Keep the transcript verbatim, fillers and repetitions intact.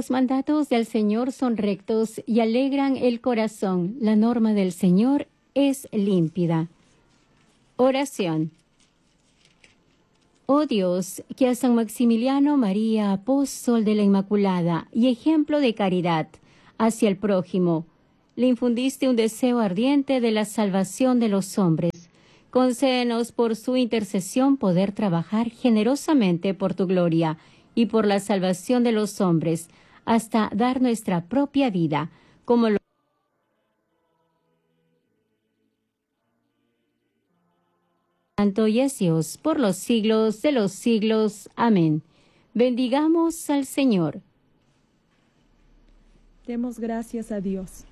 Los mandatos del Señor son rectos y alegran el corazón. La norma del Señor es límpida. Oración. Oh Dios, que a San Maximiliano María, apóstol de la Inmaculada y ejemplo de caridad hacia el prójimo, le infundiste un deseo ardiente de la salvación de los hombres. Concédenos por su intercesión poder trabajar generosamente por tu gloria y por la salvación de los hombres, hasta dar nuestra propia vida, como lo Santo y es Dios por los siglos de los siglos. Amén. Bendigamos al Señor. Demos gracias a Dios.